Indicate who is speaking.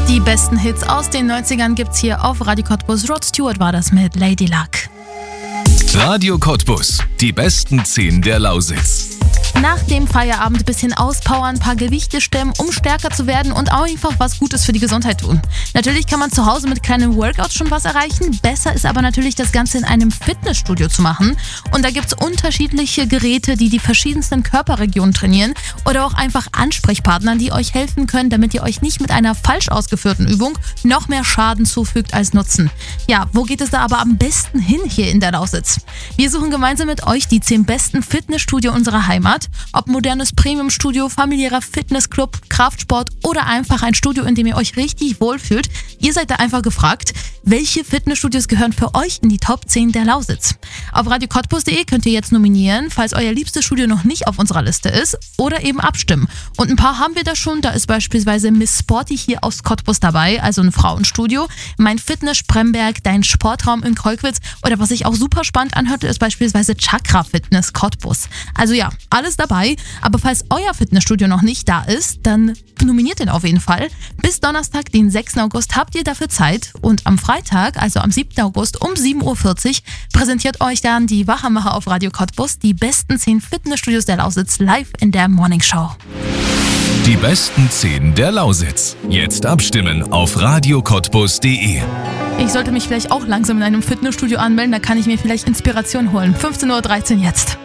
Speaker 1: Die besten Hits aus den 90ern gibt's hier auf Radio Cottbus. Rod Stewart war das mit Lady Luck.
Speaker 2: Radio Cottbus, die besten 10 der Lausitz.
Speaker 1: Nach dem Feierabend ein bisschen auspowern, ein paar Gewichte stemmen, um stärker zu werden und auch einfach was Gutes für die Gesundheit tun. Natürlich kann man zu Hause mit kleinen Workouts schon was erreichen. Besser ist aber natürlich, das Ganze in einem Fitnessstudio zu machen. Und da gibt es unterschiedliche Geräte, die verschiedensten Körperregionen trainieren oder auch einfach Ansprechpartner, die euch helfen können, damit ihr euch nicht mit einer falsch ausgeführten Übung noch mehr Schaden zufügt als Nutzen. Ja, wo geht es da aber am besten hin hier in der Lausitz? Wir suchen gemeinsam mit euch die 10 besten Fitnessstudio unserer Heimat. Ob modernes Premium-Studio, familiärer Fitnessclub, Kraftsport oder einfach ein Studio, in dem ihr euch richtig wohlfühlt. Ihr seid da einfach gefragt, welche Fitnessstudios gehören für euch in die Top 10 der Lausitz. Auf radiocottbus.de könnt ihr jetzt nominieren, falls euer liebstes Studio noch nicht auf unserer Liste ist, oder eben abstimmen. Und ein paar haben wir da schon, da ist beispielsweise Miss Sporty hier aus Cottbus dabei, also ein Frauenstudio, Mein Fitness Spremberg, Dein Sportraum in Kolkwitz oder was sich auch super spannend anhörte, ist beispielsweise Chakra Fitness Cottbus. Also ja, alles dabei, aber falls euer Fitnessstudio noch nicht da ist, dann nominiert den auf jeden Fall. Bis Donnerstag, den 6. August, habt ihr dafür Zeit und am Freitag, also am 7. August um 7.40 Uhr, präsentiert euch dann die Wachermacher auf Radio Cottbus die besten 10 Fitnessstudios der Lausitz live in der Morningshow.
Speaker 2: Die besten 10 der Lausitz. Jetzt abstimmen auf radiocottbus.de.
Speaker 1: Ich sollte mich vielleicht auch langsam in einem Fitnessstudio anmelden, da kann ich mir vielleicht Inspiration holen. 15.13 Uhr jetzt.